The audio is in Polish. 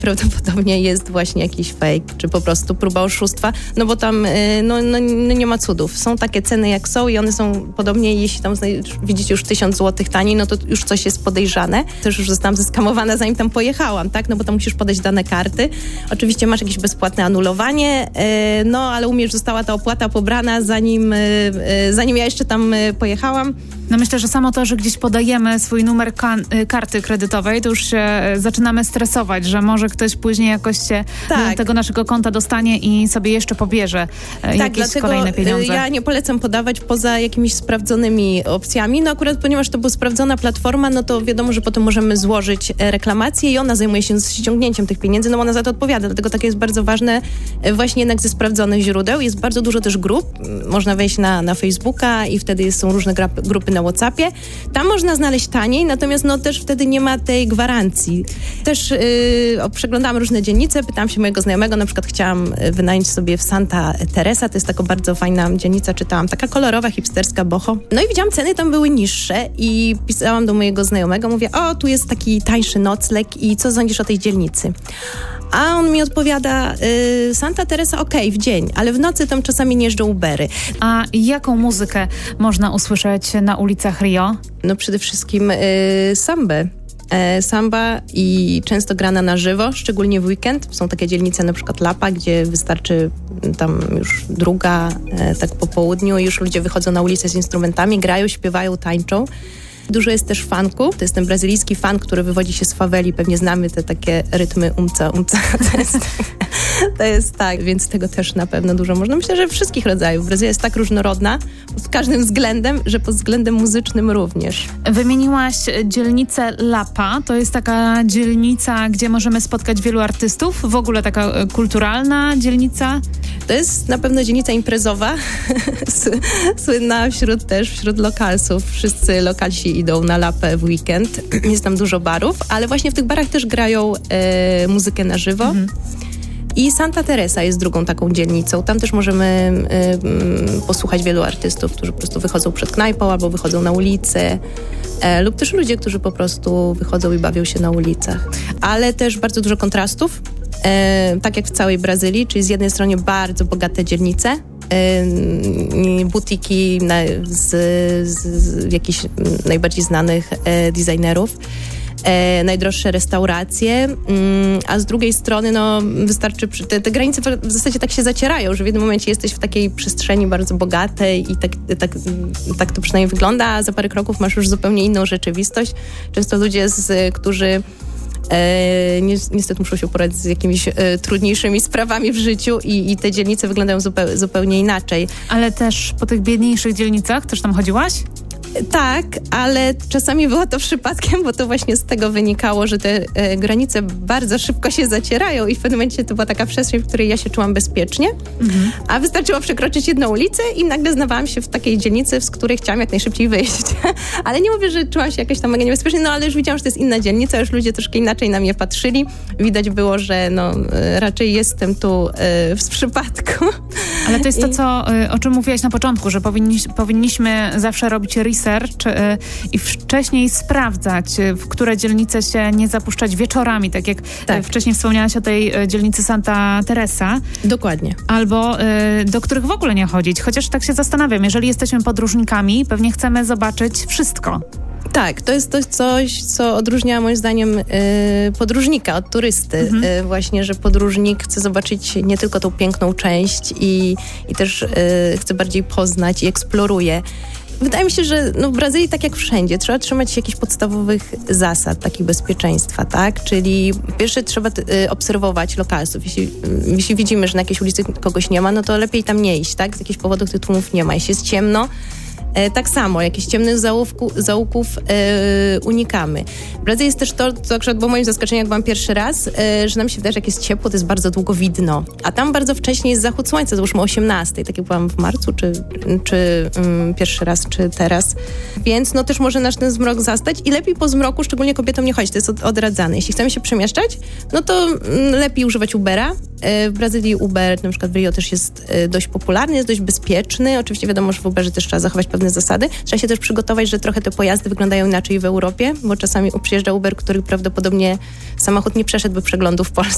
prawdopodobnie jest właśnie jakiś fake, czy po prostu próba oszustwa, no bo tam nie ma cudów. Są takie ceny jak są i one są podobnie, jeśli tam widzicie już 1000 zł taniej, no to już coś jest podejrzane. Też już zostałam zeskamowana, zanim tam pojechałam, tak? No bo tam musisz podać dane karty. Oczywiście masz jakieś bezpłatne anulowanie, ale u mnie już została ta opłata pobrana, zanim ja jeszcze tam pojechałam. No myślę, że samo to, że gdzieś podajemy swój numer karty kredytowej, to już się zaczynamy stresować, że może ktoś później jakoś się do tego naszego konta dostanie i sobie jeszcze pobierze jakieś kolejne pieniądze. Ja nie polecam podawać poza jakimiś sprawdzonymi opcjami. No akurat ponieważ to była sprawdzona platforma, no to wiadomo, że potem możemy złożyć reklamację i ona zajmuje się ściągnięciem tych pieniędzy, no bo ona za to odpowiada. Dlatego takie jest bardzo ważne właśnie jednak ze sprawdzonych źródeł. Jest bardzo dużo też grup. Można wejść na Facebooka i wtedy są różne grupy na WhatsAppie. Tam można znaleźć taniej, natomiast też wtedy nie ma tej gwarancji. Też przeglądałam różne dzielnice, pytałam się mojego znajomego, na przykład chciałam wynająć sobie w Santa Teresa, to jest taka bardzo fajna dzielnica, czytałam, taka kolorowa, hipsterska, boho. No i widziałam, ceny tam były niższe i pisałam do mojego znajomego, mówię, tu jest taki tańszy nocleg i co sądzisz o tej dzielnicy? A on mi odpowiada, Santa Teresa w dzień, ale w nocy tam czasami nie jeżdżą Ubery. A jaką muzykę można usłyszeć na ulicach Rio? No przede wszystkim sambę. Samba i często grana na żywo, szczególnie w weekend. Są takie dzielnice, na przykład Lapa, gdzie wystarczy tam już 2, tak po południu i już ludzie wychodzą na ulicę z instrumentami, grają, śpiewają, tańczą. Dużo jest też funku. To jest ten brazylijski funk, który wywodzi się z faweli. Pewnie znamy te takie rytmy umca. To jest tak, więc tego też na pewno dużo można. Myślę, że wszystkich rodzajów. Brazylia jest tak różnorodna pod każdym względem, że pod względem muzycznym również. Wymieniłaś dzielnicę Lapa. To jest taka dzielnica, gdzie możemy spotkać wielu artystów. W ogóle taka kulturalna dzielnica. To jest na pewno dzielnica imprezowa. Słynna wśród lokalsów. Wszyscy lokalsi idą na Lapę w weekend. Jest tam dużo barów, ale właśnie w tych barach też grają muzykę na żywo. I Santa Teresa jest drugą taką dzielnicą. Tam też możemy posłuchać wielu artystów, którzy po prostu wychodzą przed knajpą albo wychodzą na ulicę. Lub też ludzie, którzy po prostu wychodzą i bawią się na ulicach. Ale też bardzo dużo kontrastów, tak jak w całej Brazylii, czyli z jednej strony bardzo bogate dzielnice, butiki z jakichś najbardziej znanych designerów, najdroższe restauracje, a z drugiej strony wystarczy, te granice w zasadzie tak się zacierają, że w jednym momencie jesteś w takiej przestrzeni bardzo bogatej i tak to przynajmniej wygląda, a za parę kroków masz już zupełnie inną rzeczywistość. Często ludzie, którzy niestety muszą się poradzić z jakimiś trudniejszymi sprawami w życiu i te dzielnice wyglądają zupełnie inaczej. Ale też po tych biedniejszych dzielnicach też tam chodziłaś? Tak, ale czasami było to przypadkiem, bo to właśnie z tego wynikało, że te granice bardzo szybko się zacierają i w pewnym momencie to była taka przestrzeń, w której ja się czułam bezpiecznie, a wystarczyło przekroczyć jedną ulicę i nagle znawałam się w takiej dzielnicy, z której chciałam jak najszybciej wyjść. Ale nie mówię, że czułam się jakoś tam mega niebezpiecznie, ale już widziałam, że to jest inna dzielnica, już ludzie troszkę inaczej na mnie patrzyli. Widać było, że raczej jestem tu z przypadku. Ale to jest to, o czym mówiłaś na początku, że powinniśmy zawsze robić research i wcześniej sprawdzać, w które dzielnice się nie zapuszczać wieczorami, tak jak wcześniej wspomniałaś o tej dzielnicy Santa Teresa. Dokładnie. Albo do których w ogóle nie chodzić. Chociaż tak się zastanawiam, jeżeli jesteśmy podróżnikami, pewnie chcemy zobaczyć wszystko. Tak, to jest coś, co odróżnia moim zdaniem podróżnika od turysty. Właśnie, że podróżnik chce zobaczyć nie tylko tą piękną część i też chce bardziej poznać i eksploruje. Wydaje mi się, że w Brazylii, tak jak wszędzie, trzeba trzymać się jakichś podstawowych zasad, takich bezpieczeństwa, tak? Czyli pierwsze trzeba obserwować lokalsów. Jeśli widzimy, że na jakiejś ulicy kogoś nie ma, no to lepiej tam nie iść, tak? Z jakichś powodów tych tłumów nie ma. Jeśli jest ciemno, tak samo, jakichś ciemnych zaułków unikamy. W Brazylii jest też to, co akurat było moim zaskoczeniem, jak byłam pierwszy raz, że nam się wydaje, że jak jest ciepło, to jest bardzo długo widno. A tam bardzo wcześnie jest zachód słońca, załóżmy o 18:00, tak jak byłam w marcu, czy pierwszy raz, czy teraz. Więc też może nas ten zmrok zastać i lepiej po zmroku, szczególnie kobietom, nie chodzić, to jest odradzane. Jeśli chcemy się przemieszczać, to lepiej używać Ubera. W Brazylii Uber, na przykład w Rio też jest dość popularny, jest dość bezpieczny. Oczywiście wiadomo, że w Uberze też trzeba zachować pewne zasady. Trzeba się też przygotować, że trochę te pojazdy wyglądają inaczej w Europie, bo czasami przyjeżdża Uber, który prawdopodobnie samochód nie przeszedłby przeglądu w Polsce.